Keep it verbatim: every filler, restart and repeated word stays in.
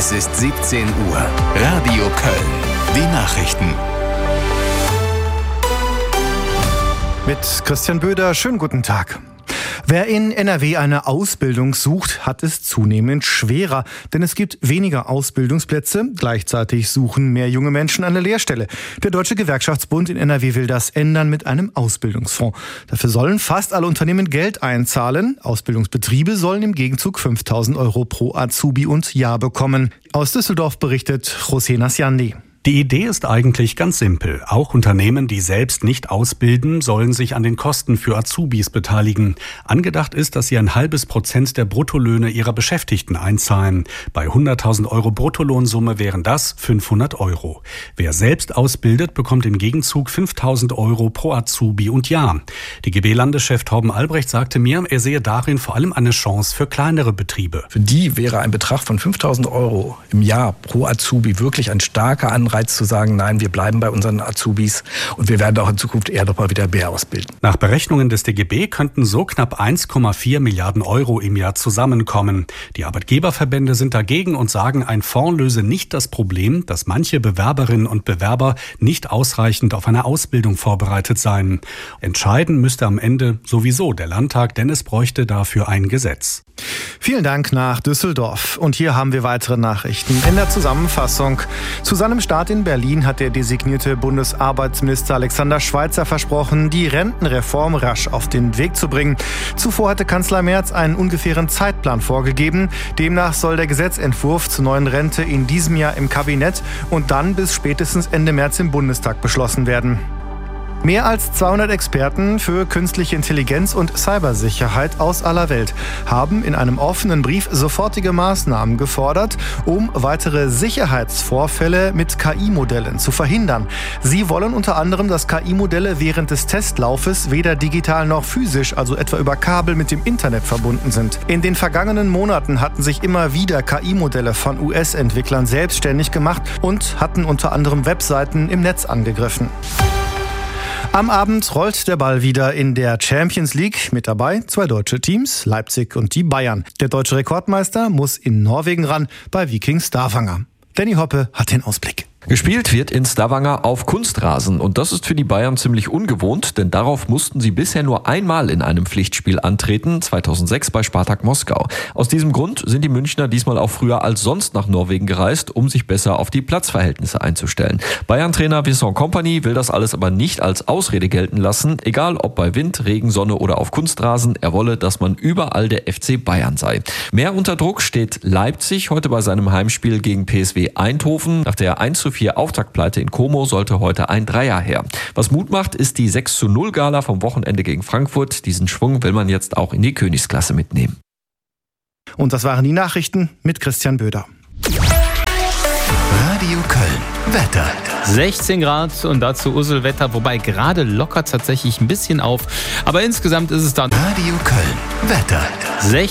Es ist siebzehn Uhr. Radio Köln. Die Nachrichten. Mit Christian Böder, schönen guten Tag. Wer in N R W eine Ausbildung sucht, hat es zunehmend schwerer, denn es gibt weniger Ausbildungsplätze. Gleichzeitig suchen mehr junge Menschen eine Lehrstelle. Der Deutsche Gewerkschaftsbund in N R W will das ändern mit einem Ausbildungsfonds. Dafür sollen fast alle Unternehmen Geld einzahlen. Ausbildungsbetriebe sollen im Gegenzug fünftausend Euro pro Azubi und Jahr bekommen. Aus Düsseldorf berichtet José Nasciandi. Die Idee ist eigentlich ganz simpel. Auch Unternehmen, die selbst nicht ausbilden, sollen sich an den Kosten für Azubis beteiligen. Angedacht ist, dass sie ein halbes Prozent der Bruttolöhne ihrer Beschäftigten einzahlen. Bei hunderttausend Euro Bruttolohnsumme wären das fünfhundert Euro. Wer selbst ausbildet, bekommt im Gegenzug fünftausend Euro pro Azubi und Jahr. Die G B-Landeschef Torben Albrecht sagte mir, er sehe darin vor allem eine Chance für kleinere Betriebe. Für die wäre ein Betrag von fünftausend Euro im Jahr pro Azubi wirklich ein starker Anreiz zu sagen, nein, wir bleiben bei unseren Azubis und wir werden auch in Zukunft eher noch mal wieder mehr ausbilden. Nach Berechnungen des D G B könnten so knapp eins Komma vier Milliarden Euro im Jahr zusammenkommen. Die Arbeitgeberverbände sind dagegen und sagen, ein Fonds löse nicht das Problem, dass manche Bewerberinnen und Bewerber nicht ausreichend auf eine Ausbildung vorbereitet seien. Entscheiden müsste am Ende sowieso der Landtag, denn es bräuchte dafür ein Gesetz. Vielen Dank nach Düsseldorf. Und hier haben wir weitere Nachrichten in der Zusammenfassung. Zu seinem Start in Berlin hat der designierte Bundesarbeitsminister Alexander Schweitzer versprochen, die Rentenreform rasch auf den Weg zu bringen. Zuvor hatte Kanzler Merz einen ungefähren Zeitplan vorgegeben. Demnach soll der Gesetzentwurf zur neuen Rente in diesem Jahr im Kabinett und dann bis spätestens Ende März im Bundestag beschlossen werden. Mehr als zweihundert Experten für künstliche Intelligenz und Cybersicherheit aus aller Welt haben in einem offenen Brief sofortige Maßnahmen gefordert, um weitere Sicherheitsvorfälle mit K I-Modellen zu verhindern. Sie wollen unter anderem, dass K I-Modelle während des Testlaufes weder digital noch physisch, also etwa über Kabel mit dem Internet verbunden sind. In den vergangenen Monaten hatten sich immer wieder K I-Modelle von U S-Entwicklern selbstständig gemacht und hatten unter anderem Webseiten im Netz angegriffen. Am Abend rollt der Ball wieder in der Champions League. Mit dabei zwei deutsche Teams, Leipzig und die Bayern. Der deutsche Rekordmeister muss in Norwegen ran bei Viking Stavanger. Danny Hoppe hat den Ausblick. Gespielt wird in Stavanger auf Kunstrasen und das ist für die Bayern ziemlich ungewohnt, denn darauf mussten sie bisher nur einmal in einem Pflichtspiel antreten, zweitausendsechs bei Spartak Moskau. Aus diesem Grund sind die Münchner diesmal auch früher als sonst nach Norwegen gereist, um sich besser auf die Platzverhältnisse einzustellen. Bayern-Trainer Vincent Kompany will das alles aber nicht als Ausrede gelten lassen, egal ob bei Wind, Regen, Sonne oder auf Kunstrasen, er wolle, dass man überall der F C Bayern sei. Mehr unter Druck steht Leipzig heute bei seinem Heimspiel gegen P S V Eindhoven. Nach der eins zu vier Auftaktpleite in Como sollte heute ein Dreier her. Was Mut macht, ist die sechs zu null Gala vom Wochenende gegen Frankfurt. Diesen Schwung will man jetzt auch in die Königsklasse mitnehmen. Und das waren die Nachrichten mit Christian Böder. Radio Köln. Wetter. sechzehn Grad und dazu Urselwetter, wobei gerade lockert tatsächlich ein bisschen auf. Aber insgesamt ist es dann Radio Köln. Wetter. sechzehn